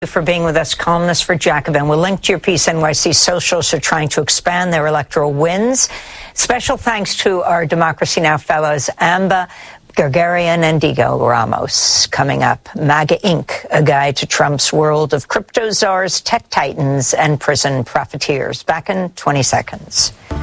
For being with us, columnist for Jacobin. We'll link to your piece. NYC socialists are trying to expand their electoral wins. Special thanks to our Democracy Now! Fellows, Amba Guerguerian and Diego Ramos. Coming up, MAGA Inc., a guide to Trump's world of crypto czars, tech titans, and prison profiteers. Back in 20 seconds.